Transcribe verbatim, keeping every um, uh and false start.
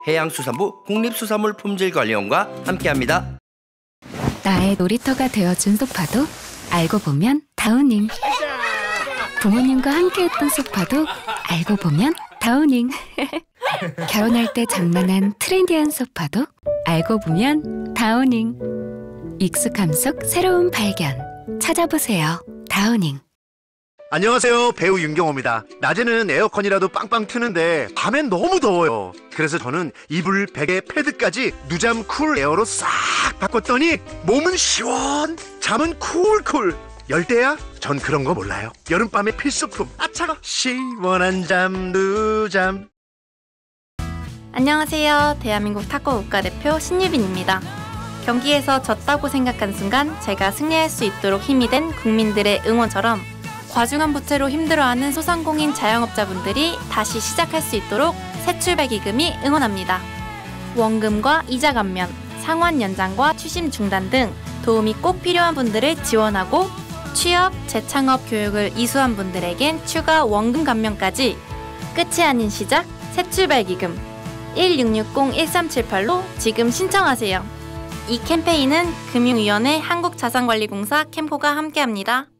해양수산부 국립수산물품질관리원과 함께합니다. 나의 놀이터가 되어준 소파도 알고 보면 다우닝. 부모님과 함께했던 소파도 알고 보면 다우닝. 결혼할 때 장만한 트렌디한 소파도 알고 보면 다우닝. 익숙함 속 새로운 발견. 찾아보세요. 다우닝. 안녕하세요, 배우 윤경호입니다. 낮에는 에어컨이라도 빵빵 트는데 밤엔 너무 더워요. 그래서 저는 이불, 베개, 패드까지 누잠 쿨 에어로 싹 바꿨더니 몸은 시원, 잠은 쿨쿨. 열대야? 전 그런 거 몰라요. 여름밤의 필수품. 아 차가. 시원한 잠 누잠. 안녕하세요. 대한민국 탁구 국가대표 신유빈입니다. 경기에서 졌다고 생각한 순간 제가 승리할 수 있도록 힘이 된 국민들의 응원처럼 과중한 부채로 힘들어하는 소상공인 자영업자분들이 다시 시작할 수 있도록 새출발기금이 응원합니다. 원금과 이자 감면, 상환 연장과 추심 중단 등 도움이 꼭 필요한 분들을 지원하고 취업, 재창업 교육을 이수한 분들에겐 추가 원금 감면까지. 끝이 아닌 시작, 새출발기금 일육육공 일삼칠팔로 지금 신청하세요. 이 캠페인은 금융위원회 한국자산관리공사 캠코가 함께합니다.